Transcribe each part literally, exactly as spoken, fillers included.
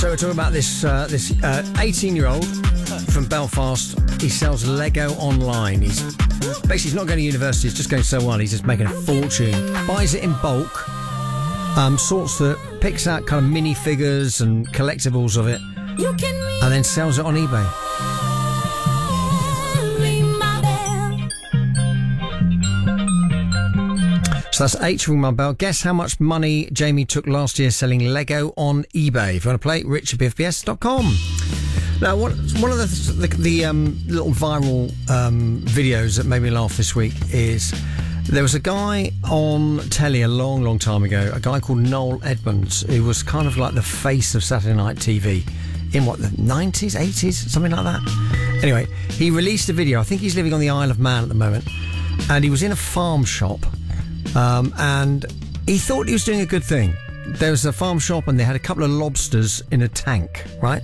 So we're talking about this uh, this uh, eighteen-year-old from Belfast. He sells Lego online. He's basically he's not going to university. It's just going so well. He's just making a fortune. Buys it in bulk. Um, sorts the picks out kind of mini figures and collectibles of it, and then sells it on eBay. So that's H Ring My Bell. Guess how much money Jamie took last year selling Lego on eBay. If you want to play, rich at b f b s dot com. Now, one, one of the, the, the um, little viral um, videos that made me laugh this week is there was a guy on telly a long, long time ago, a guy called Noel Edmonds, who was kind of like the face of Saturday Night T V in, what, the nineties, eighties, something like that? Anyway, he released a video. I think he's living on the Isle of Man at the moment. And he was in a farm shop. Um, and he thought he was doing a good thing. There was a farm shop and they had a couple of lobsters in a tank, right?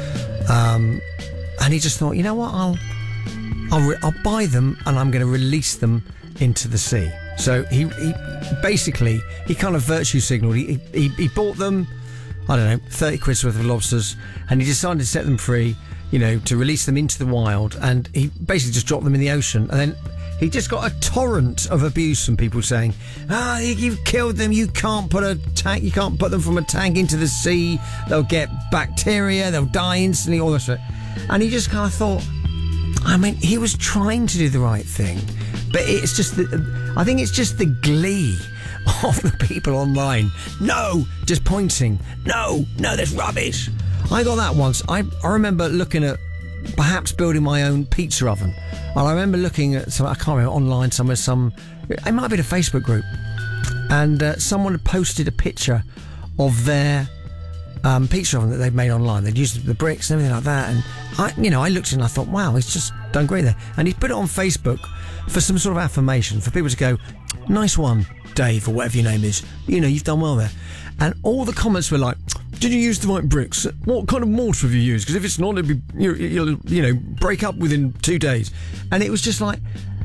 Um, and he just thought, you know what, I'll I'll, re- I'll buy them and I'm going to release them into the sea. So he, he basically, he kind of virtue signalled. He, he, he bought them, I don't know, thirty quid's worth of lobsters, and he decided to set them free, you know, to release them into the wild. And he basically just dropped them in the ocean. And then he just got a torrent of abuse from people saying, ah, you've killed them, you can't put a tank, you can't put them from a tank into the sea, they'll get bacteria, they'll die instantly, all this shit. And he just kind of thought, I mean, he was trying to do the right thing, but it's just, the, I think it's just the glee of the people online. No, just pointing, no, no, that's rubbish. I got that once. I, I remember looking at perhaps building my own pizza oven. And I remember looking at some, I can't remember, online somewhere, some, it might have been a Facebook group, and uh, someone had posted a picture of their um, pizza oven that they'd made online. They'd used the bricks and everything like that, and I, you know, I looked at it and I thought, wow, he's just done great there. And he put it on Facebook for some sort of affirmation, for people to go, nice one, Dave, or whatever your name is, you know, you've done well there. And all the comments were like, did you use the right bricks? What kind of mortar have you used? Because if it's not, it'll be, you, you'll, you know, break up within two days. And it was just like,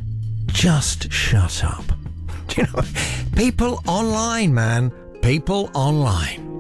just shut up. You know, people online, man. People online.